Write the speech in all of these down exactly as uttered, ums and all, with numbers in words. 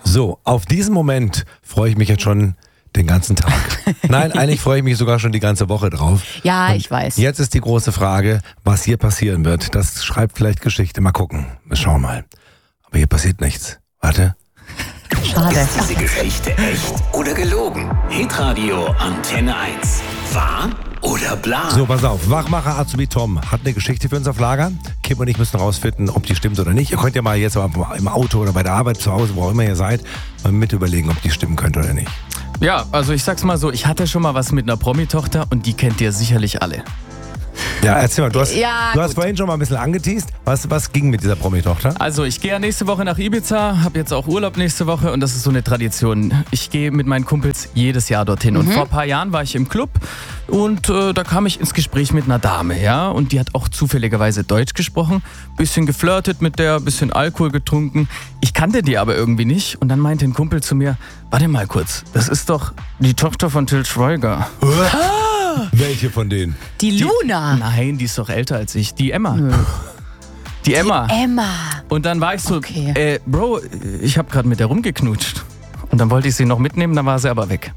So, auf diesen Moment freue ich mich jetzt schon den ganzen Tag. Nein, eigentlich freue ich mich sogar schon die ganze Woche drauf. Ja, Und ich weiß. Jetzt ist die große Frage, was hier passieren wird. Das schreibt vielleicht Geschichte. Mal gucken. Wir schauen mal. Aber hier passiert nichts. Warte. Schade. Ist diese Geschichte echt oder gelogen? Hitradio Antenne eins. Wahr oder bla? So, pass auf. Wachmacher Azubi Tom hat eine Geschichte für uns auf Lager. Kim und ich müssen rausfinden, ob die stimmt oder nicht. Ihr könnt ja mal jetzt im Auto oder bei der Arbeit, zu Hause, wo auch immer ihr seid, mal mit überlegen, ob die stimmen könnte oder nicht. Ja, also ich sag's mal so, ich hatte schon mal was mit einer Promi-Tochter und die kennt ihr sicherlich alle. Ja, erzähl mal. Du hast, Ja, du hast gut. vorhin schon mal ein bisschen angeteased. Was, was ging mit dieser Promi-Tochter? Also ich gehe ja nächste Woche nach Ibiza, habe jetzt auch Urlaub nächste Woche und das ist so eine Tradition. Ich gehe mit meinen Kumpels jedes Jahr dorthin und vor ein paar Jahren war ich im Club und äh, da kam ich ins Gespräch mit einer Dame, ja, und die hat auch zufälligerweise Deutsch gesprochen, bisschen geflirtet mit der, bisschen Alkohol getrunken. Ich kannte die aber irgendwie nicht und dann meinte ein Kumpel zu mir, warte mal kurz, das ist doch die Tochter von Til Schweiger. Welche von denen? Die Luna. Nein, die ist doch älter als ich, die Emma. Die Emma. Emma. Und dann war ich so, Okay. äh, Bro, ich habe gerade mit der rumgeknutscht. Und dann wollte ich sie noch mitnehmen, dann war sie aber weg.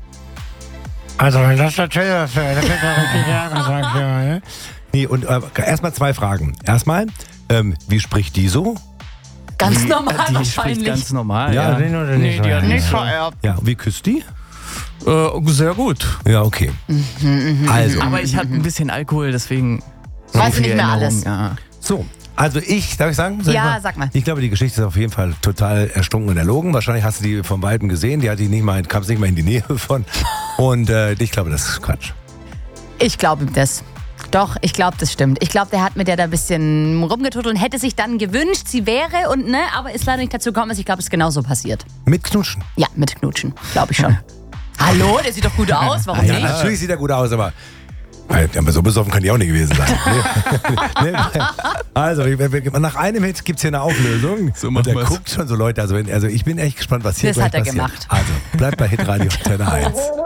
Also, wenn das natürlich das wäre, das wird ja richtig Ärger, sag ich ja, ne? Nee, und äh, erstmal zwei Fragen. Erstmal, ähm, wie spricht die so? Ganz normal Die spricht wahrscheinlich. ganz normal. Ja, Ja, den oder nee, nicht? die hat Ja. nicht vererbt. Ja, wie küsst die? Äh, sehr gut. Ja, okay. Also, Aber ich hatte ein bisschen Alkohol, deswegen. Weiß so nicht viel mehr Erinnerung, alles. Ja. so. Also ich, darf ich sagen? Soll ich Ja, sag mal. Ich glaube, die Geschichte ist auf jeden Fall total erstunken und erlogen. Wahrscheinlich hast du die von Weitem gesehen. Die hat die nicht mal, kam nicht mal in die Nähe von. Und äh, ich glaube, das ist Quatsch. Ich glaube das. Doch, ich glaube, das stimmt. Ich glaube, der hat mit der da ein bisschen rumgetuttelt und hätte sich dann gewünscht, sie wäre und ne, aber ist leider nicht dazu gekommen. Ich glaube, es ist genauso passiert. Mit Knutschen. Ja, mit Knutschen, glaube ich schon. Hallo, der sieht doch gut aus, warum Ja, nicht? natürlich sieht er gut aus, aber ja, aber so besoffen kann die auch nicht gewesen sein. Nee. Nee. Also, wir- wir- nach einem Hit gibt es hier eine Auflösung. So und machen der wir's. guckt schon so Leute. Also, wenn, also ich bin echt gespannt, was hier Das gleich hat er passiert. gemacht. Also, bleibt bei Hitradio Antenne eins.